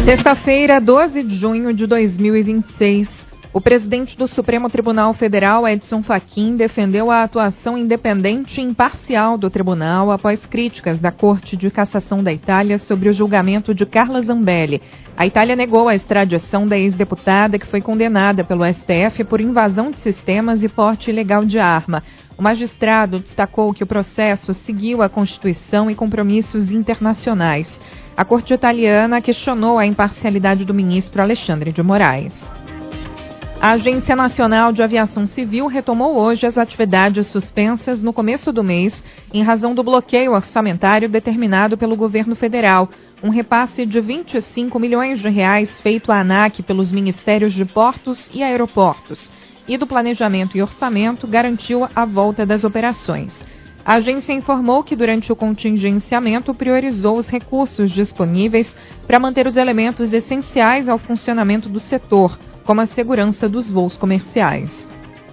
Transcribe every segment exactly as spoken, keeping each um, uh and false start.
Sexta-feira, doze de junho de dois mil e vinte e seis, o presidente do Supremo Tribunal Federal, Edson Fachin, defendeu a atuação independente e imparcial do tribunal após críticas da Corte de Cassação da Itália sobre o julgamento de Carla Zambelli. A Itália negou a extradição da ex-deputada, que foi condenada pelo S T F por invasão de sistemas e porte ilegal de arma. O magistrado destacou que o processo seguiu a Constituição e compromissos internacionais. A Corte italiana questionou a imparcialidade do ministro Alexandre de Moraes. A Agência Nacional de Aviação Civil retomou hoje as atividades suspensas no começo do mês, em razão do bloqueio orçamentário determinado pelo governo federal. Um repasse de vinte e cinco milhões de reais feito à ANAC pelos Ministérios de Portos e Aeroportos e do Planejamento e Orçamento garantiu a volta das operações. A agência informou que durante o contingenciamento priorizou os recursos disponíveis para manter os elementos essenciais ao funcionamento do setor, como a segurança dos voos comerciais.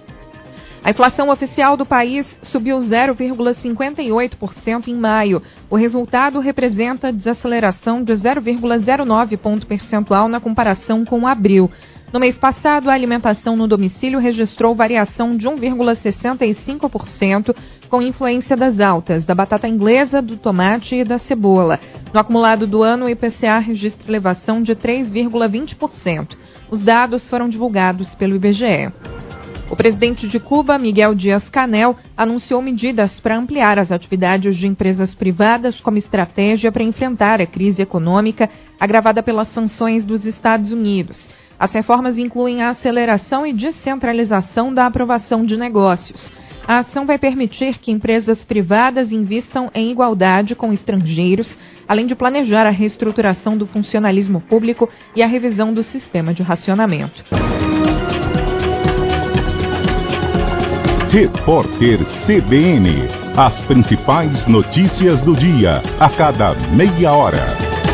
A inflação oficial do país subiu zero vírgula cinquenta e oito por cento em maio. O resultado representa desaceleração de zero vírgula zero nove ponto percentual na comparação com abril. No mês passado, a alimentação no domicílio registrou variação de um vírgula sessenta e cinco por cento, com influência das altas da batata inglesa, do tomate e da cebola. No acumulado do ano, o I P C A registra elevação de três vírgula vinte por cento. Os dados foram divulgados pelo I B G E. O presidente de Cuba, Miguel Díaz-Canel, anunciou medidas para ampliar as atividades de empresas privadas como estratégia para enfrentar a crise econômica agravada pelas sanções dos Estados Unidos. As reformas incluem a aceleração e descentralização da aprovação de negócios. A ação vai permitir que empresas privadas invistam em igualdade com estrangeiros, além de planejar a reestruturação do funcionalismo público e a revisão do sistema de racionamento. Repórter C B N. As principais notícias do dia, a cada meia hora.